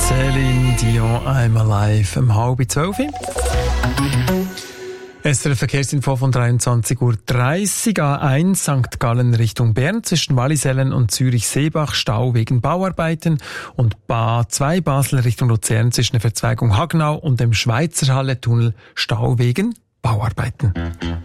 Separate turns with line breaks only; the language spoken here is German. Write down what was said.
Céline Dion, I'm Alive, um 11:30. SRF Verkehrsinfo von 23:30 Uhr. A1 St. Gallen Richtung Bern zwischen Wallisellen und Zürich-Seebach Stau wegen Bauarbeiten und A2 Basel Richtung Luzern zwischen der Verzweigung Hagnau und dem Schweizerhalle-Tunnel Stau wegen Bauarbeiten.